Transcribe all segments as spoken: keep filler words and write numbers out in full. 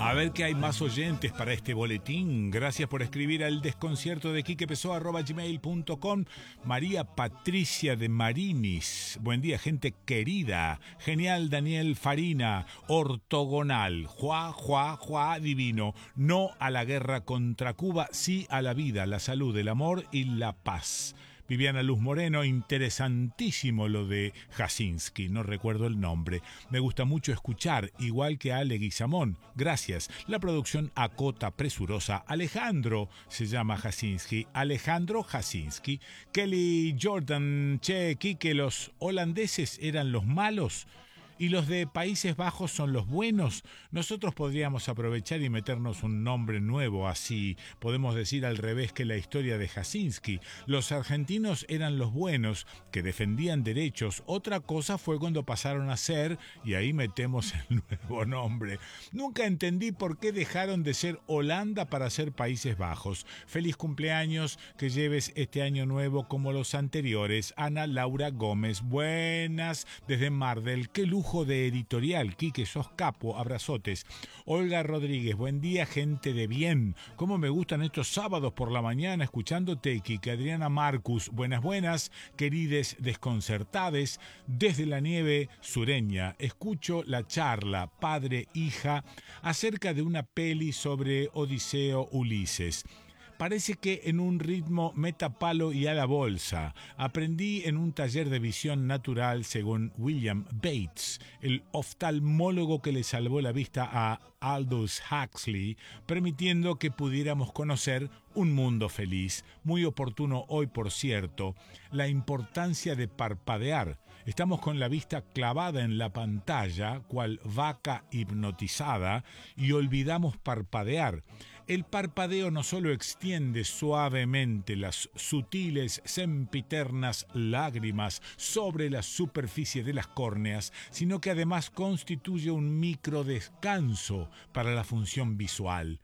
A ver que hay más oyentes para este boletín. Gracias por escribir al desconcierto de quique pessoa arroba gmail punto com. María Patricia de Marinis. Buen día, gente querida. Genial, Daniel Farina. Ortogonal. Juá, juá, juá, divino. No a la guerra contra Cuba, sí a la vida, la salud, el amor y la paz. Viviana Luz Moreno, interesantísimo lo de Jasinski, no recuerdo el nombre. Me gusta mucho escuchar, igual que a Ale Guizamón. Gracias. La producción acota presurosa. Alejandro se llama Jasinski. Alejandro Jasinski. Kelly Jordan, che, Quique, los holandeses eran los malos y los de Países Bajos son los buenos. Nosotros podríamos aprovechar y meternos un nombre nuevo, así podemos decir al revés que la historia de Jasinski. Los argentinos eran los buenos, que defendían derechos. Otra cosa fue cuando pasaron a ser, y ahí metemos el nuevo nombre. Nunca entendí por qué dejaron de ser Holanda para ser Países Bajos. Feliz cumpleaños, que lleves este año nuevo como los anteriores. Ana Laura Gómez, buenas desde Mar del. Qué lujo de editorial, Quique, sos capo, abrazotes. Olga Rodríguez, buen día, gente de bien. Cómo me gustan estos sábados por la mañana escuchándote, Quique. Adriana Marcus, buenas, buenas, querides desconcertades. Desde la nieve sureña, escucho la charla padre-hija acerca de una peli sobre Odiseo Ulises. Parece que en un ritmo metapalo y a la bolsa. Aprendí en un taller de visión natural según William Bates, el oftalmólogo que le salvó la vista a Aldous Huxley, permitiendo que pudiéramos conocer un mundo feliz. Muy oportuno hoy, por cierto, la importancia de parpadear. Estamos con la vista clavada en la pantalla, cual vaca hipnotizada, y olvidamos parpadear. El parpadeo no solo extiende suavemente las sutiles, sempiternas lágrimas sobre la superficie de las córneas, sino que además constituye un microdescanso para la función visual.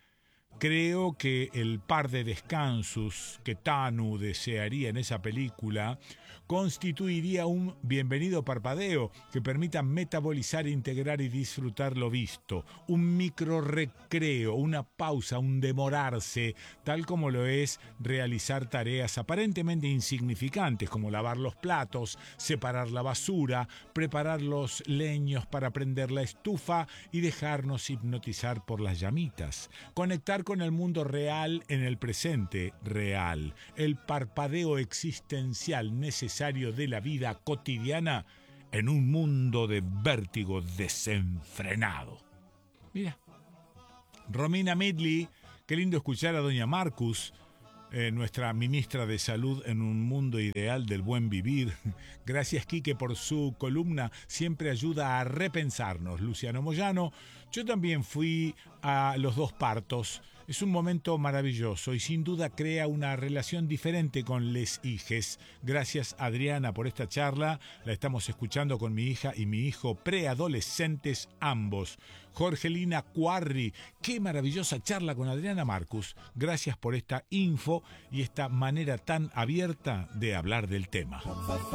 Creo que el par de descansos que Tanu desearía en esa película constituiría un bienvenido parpadeo que permita metabolizar, integrar y disfrutar lo visto. Un micro recreo, una pausa, un demorarse, tal como lo es realizar tareas aparentemente insignificantes como lavar los platos, separar la basura, preparar los leños para prender la estufa y dejarnos hipnotizar por las llamitas. Conectar con el mundo real en el presente real, el parpadeo existencial necesario de la vida cotidiana en un mundo de vértigo desenfrenado. Mira, Romina Midley, qué lindo escuchar a doña Marcus, eh, nuestra ministra de Salud en un mundo ideal del buen vivir. Gracias, Quique, por su columna, siempre ayuda a repensarnos. Luciano Moyano, yo también fui a los dos partos. Es un momento maravilloso y sin duda crea una relación diferente con les hijes. Gracias, Adriana, por esta charla. La estamos escuchando con mi hija y mi hijo preadolescentes ambos. Jorgelina Cuarri, qué maravillosa charla con Adriana Marcus. Gracias por esta info y esta manera tan abierta de hablar del tema.